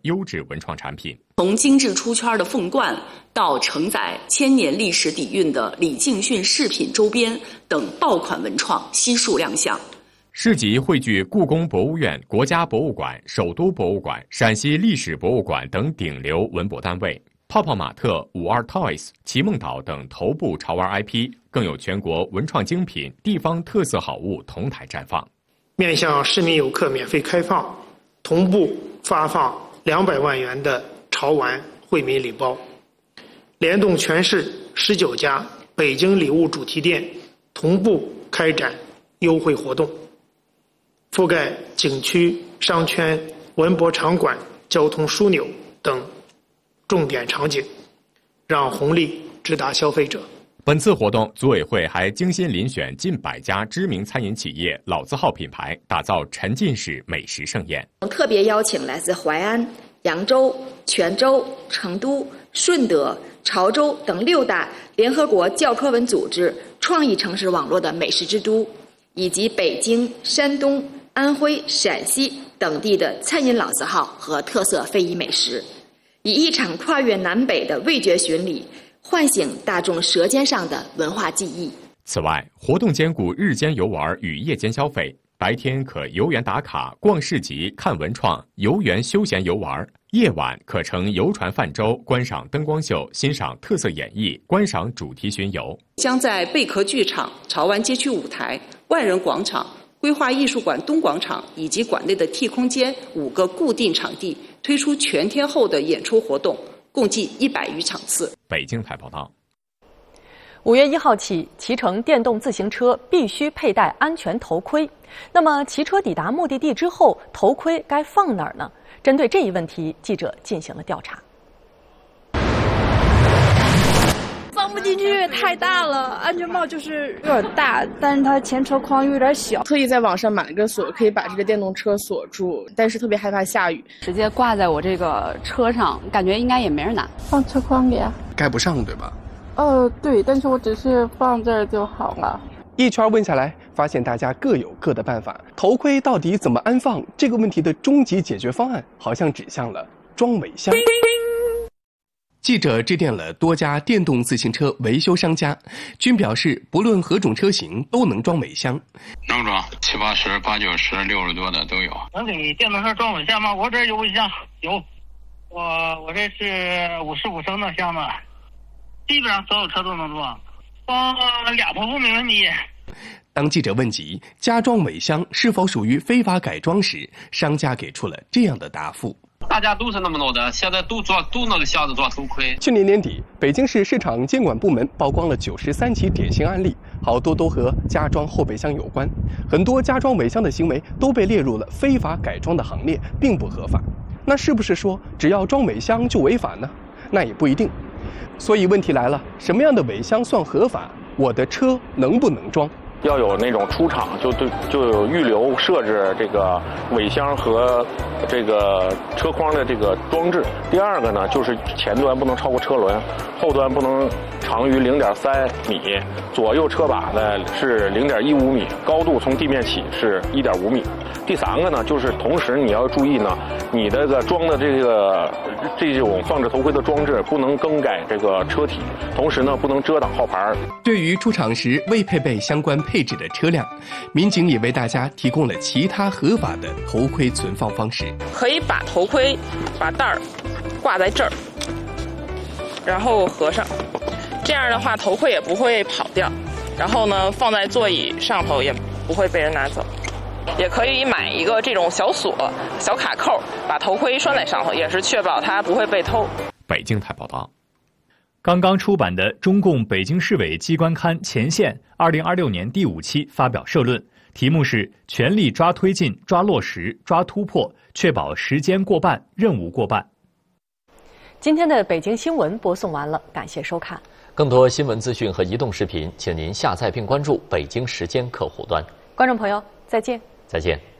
优质文创产品。 从精致出圈的凤冠到承载1000年历史底蕴的李敬训饰品周边等爆款文创悉数亮相。 市集汇聚故宫博物院、国家博物馆、首都博物馆、陕西历史博物馆等顶流文博单位，泡泡玛特、52 Toys、奇梦岛等头部潮玩 IP， 更有全国文创精品、地方特色好物同台绽放。 面向市民游客免费开放，同步发放200万元的潮玩惠民礼包，联动全市19家北京礼物主题店，同步开展优惠活动，覆盖景区、商圈、文博场馆、交通枢纽等重点场景，让红利直达消费者。 本次活动，组委会还精心遴选近100家知名餐饮企业、老字号品牌，打造沉浸式美食盛宴。 特别邀请来自淮安、扬州、泉州、成都、顺德、潮州等6大联合国教科文组织创意城市网络的美食之都，以及北京、山东、安徽、陕西等地的餐饮老字号和特色非遗美食，以一场跨越南北的味觉巡礼，唤醒大众舌尖上的文化记忆。 此外，活动兼顾日间游玩与夜间消费，白天可游园打卡、逛市集、看文创、游园休闲游玩；夜晚可乘游船泛舟，观赏灯光秀、欣赏特色演绎、观赏主题巡游。 将在贝壳剧场、潮玩街区舞台、万人广场、规划艺术馆东广场以及馆内的 T 空间5个固定场地推出全天候的演出活动，共计100余场次。 北京台报道。 5月1号起，骑乘电动自行车必须佩戴安全头盔。那么，骑车抵达目的地之后，头盔该放哪儿呢？针对这一问题，记者进行了调查。 放不进去，太大了，安全帽就是有点大，但是它前车框有点小。 特意在网上买了个锁，可以把这个电动车锁住，但是特别害怕下雨， 直接挂在我这个车上，感觉应该也没人拿。 放车筐里啊？ 盖不上对吧？ 对，但是我只是放这儿就好了。 一圈问下来，发现大家各有各的办法。头盔到底怎么安放？这个问题的终极解决方案好像指向了装尾箱。记者致电了多家电动自行车维修商家，均表示不论何种车型都能装尾箱。 能装7、80、80、90、60多的都有。 能给电动车装尾箱吗？我这有尾箱，有。我这是55升的箱子。基本上所有车都能装，装2头部没问题。 当记者问及加装尾箱是否属于非法改装时，商家给出了这样的答复： 大家都是那么弄的，现在都那个箱子装头盔。 去年年底，北京市市场监管部门曝光了93起典型案例，好多都和加装后备箱有关。很多加装尾箱的行为都被列入了非法改装的行列，并不合法。那是不是说只要装尾箱就违法呢？那也不一定。所以问题来了，什么样的尾箱算合法？我的车能不能装？ 要有那种出厂就有预留设置这个尾箱和这个车筐的这个装置。第二个呢，就是前端不能超过车轮，后端不能长于0.3米，左右车把呢是0.15米，高度从地面起是1.5米。第3个呢，就是同时你要注意呢，你这个装的这种放置头盔的装置不能更改这个车体，同时呢不能遮挡号牌。 对于出厂时未配备相关配置的车辆，民警也为大家提供了其他合法的头盔存放方式。 可以把头盔把带儿挂在这儿，然后合上，这样的话头盔也不会跑掉，然后呢放在座椅上头也不会被人拿走。也可以买一个这种小锁、小卡扣，把头盔拴在上头，也是确保它不会被偷。 北京台报道。 刚刚出版的中共北京市委机关刊《前线》2026年第5期发表社论，题目是“全力抓推进、抓落实、抓突破，确保时间过半、任务过半”。 今天的北京新闻播送完了，感谢收看。 更多新闻资讯和移动视频，请您下载并关注北京时间客户端。 观众朋友，再见。 再见。